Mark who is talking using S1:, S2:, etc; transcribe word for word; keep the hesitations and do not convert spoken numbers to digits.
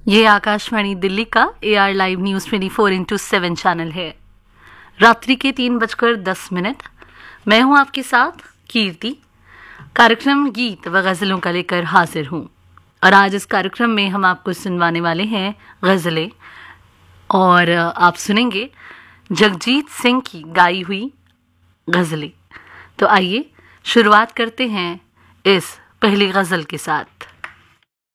S1: ये आकाशवाणी दिल्ली का A R live news twenty four into seven channel है। रात्रि के तीन बजकर दस मिनट मैं हूं आपके साथ कीर्ति। कार्यक्रम गीत व गज़लों का लेकर हाजिर हूं और आज इस कार्यक्रम में हम आपको सुनवाने वाले हैं गज़लें और आप सुनेंगे जगजीत सिंह की गाई हुई गज़लें। तो आइए शुरुआत करते हैं इस पहली गज़ल के साथ।